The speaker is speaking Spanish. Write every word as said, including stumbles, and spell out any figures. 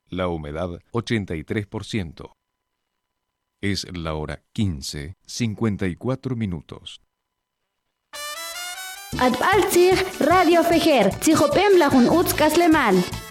La humedad ochenta y tres por ciento. Es la hora quince, cincuenta y cuatro minutos. Atbaltzig Radio Fejer, Tzijopem Lajun Utz Kaslemal.